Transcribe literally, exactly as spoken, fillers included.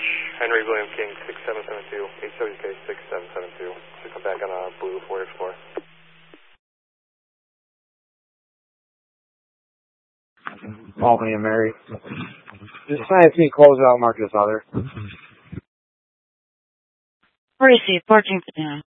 Henry William King, six seven seven two, H W K six seven seven two. Should come back on a blue four Explorer. Albany and Mary. Just sign it to me, close it out, mark this other. Receive, parking for now.